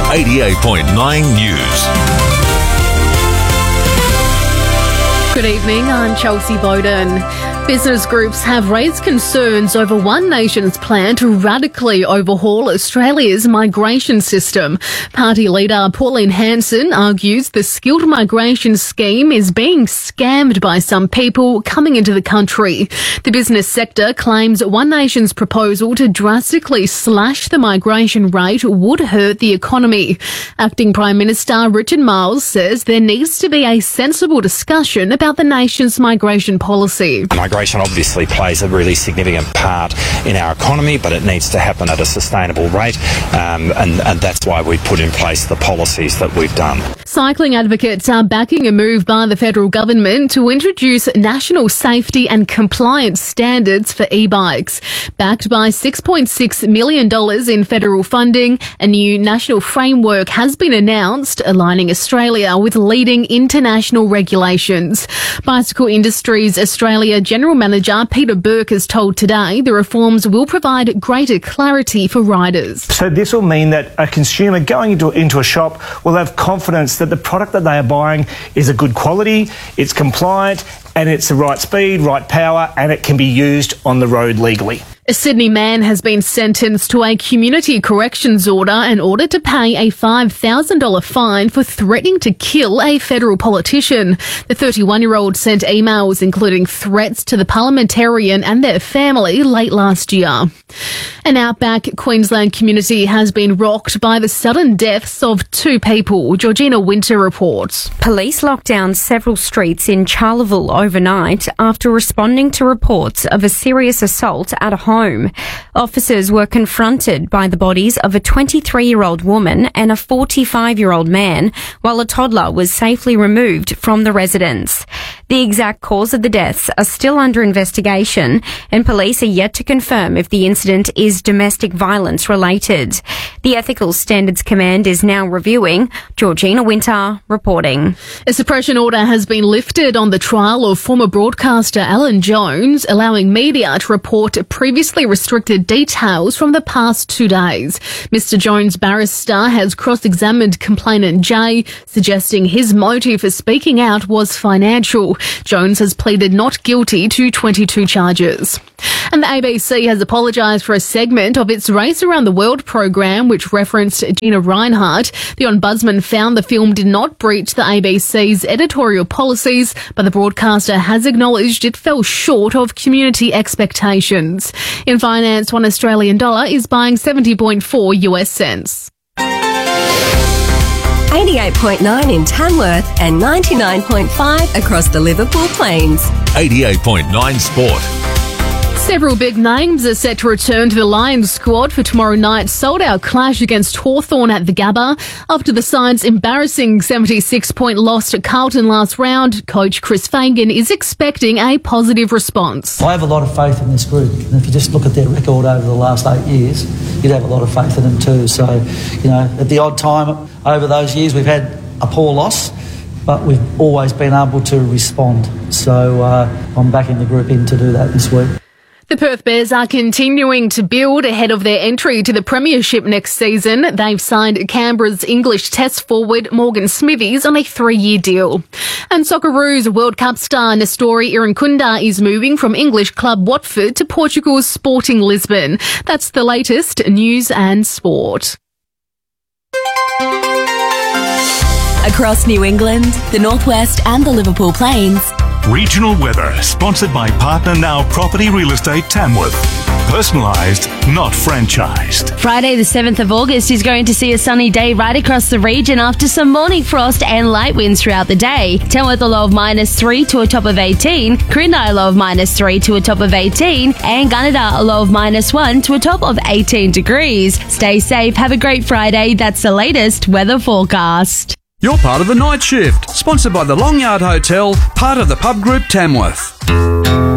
88.9 News. Good evening, I'm Chelsea Bowden. Business groups have raised concerns over One Nation's plan to radically overhaul Australia's migration system. Party leader Pauline Hanson argues the skilled migration scheme is being scammed by some people coming into the country. The business sector claims One Nation's proposal to drastically slash the migration rate would hurt the economy. Acting Prime Minister Richard Marles says there needs to be a sensible discussion about the nation's migration policy. Migration obviously plays a really significant part in our economy, but it needs to happen at a sustainable rate, and that's why we put in place the policies that we've done. Cycling advocates are backing a move by the federal government to introduce national safety and compliance standards for e-bikes. Backed by $6.6 million in federal funding, a new national framework has been announced, aligning Australia with leading international regulations. Bicycle Industries Australia General Manager Peter Burke has told Today the reforms will provide greater clarity for riders. So this will mean that a consumer going into a shop will have confidence that the product that they are buying is a good quality, it's compliant, and it's the right speed, right power, and it can be used on the road legally. A Sydney man has been sentenced to a community corrections order in order to pay a $5,000 fine for threatening to kill a federal politician. The 31-year-old sent emails including threats to the parliamentarian and their family late last year. An outback Queensland community has been rocked by the sudden deaths of two people. Georgina Winter reports. Police locked down several streets in Charleville overnight after responding to reports of a serious assault at a home. Officers were confronted by the bodies of a 23-year-old woman and a 45-year-old man, while a toddler was safely removed from the residence. The exact cause of the deaths are still under investigation, and police are yet to confirm if the incident is domestic violence related. The Ethical Standards Command is now reviewing. Georgina Winter reporting. A suppression order has been lifted on the trial of former broadcaster Alan Jones, allowing media to report previously restricted details from the past 2 days. Mr. Jones' barrister has cross-examined complainant Jay, suggesting his motive for speaking out was financial. Jones has pleaded not guilty to 22 charges. And the ABC has apologised for a segment of its Race Around the World program which referenced Gina Rinehart. The Ombudsman found the film did not breach the ABC's editorial policies, but the broadcaster has acknowledged it fell short of community expectations. In finance, $1 Australian is buying 70.4 US cents. 88.9 in Tamworth and 99.5 across the Liverpool Plains. 88.9 Sport. Several big names are set to return to the Lions squad for tomorrow night's sold-out clash against Hawthorn at the Gabba. After the side's embarrassing 76-point loss to Carlton last round, coach Chris Fagan is expecting a positive response. I have a lot of faith in this group, and if you just look at their record over the last 8 years, you'd have a lot of faith in them too. So, at the odd time over those years, we've had a poor loss, but we've always been able to respond. So I'm backing the group in to do that this week. The Perth Bears are continuing to build ahead of their entry to the Premiership next season. They've signed Canberra's English Test forward Morgan Smithies on a 3-year deal. And Socceroos World Cup star Nestori Irankunda is moving from English club Watford to Portugal's Sporting Lisbon. That's the latest news and sport. Across New England, the Northwest and the Liverpool Plains. Regional weather, sponsored by Partner Now Property Real Estate Tamworth. Personalised, not franchised. Friday the 7th of August is going to see a sunny day right across the region after some morning frost and light winds throughout the day. Tamworth a low of -3 to a top of 18, Corinda a low of -3 to a top of 18, and Gunnedah a low of -1 to a top of 18 degrees. Stay safe, have a great Friday. That's the latest weather forecast. You're part of the night shift, sponsored by the Long Yard Hotel, part of the Pub Group Tamworth.